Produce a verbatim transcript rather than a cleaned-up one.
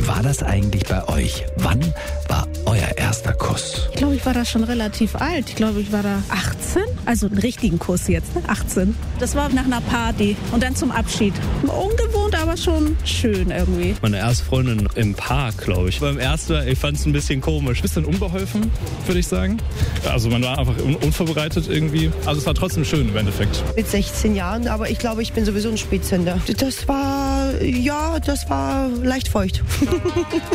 Wie war das eigentlich bei euch? Wann war euer erster Kuss? Ich glaube, ich war da schon relativ alt. Ich glaube, ich war da achtzehn. Also einen richtigen Kuss jetzt, ne? achtzehn. Das war nach einer Party und dann zum Abschied. Ungewohnt, aber schon schön irgendwie. Meine erste Freundin im Park, glaube ich. Beim ersten, ich fand es ein bisschen komisch. Bisschen unbeholfen, würde ich sagen. Also man war einfach un- unvorbereitet irgendwie. Also es war trotzdem schön im Endeffekt. Mit sechzehn Jahren, aber ich glaube, ich bin sowieso ein Spätzünder. Das war, ja, das war leicht feucht.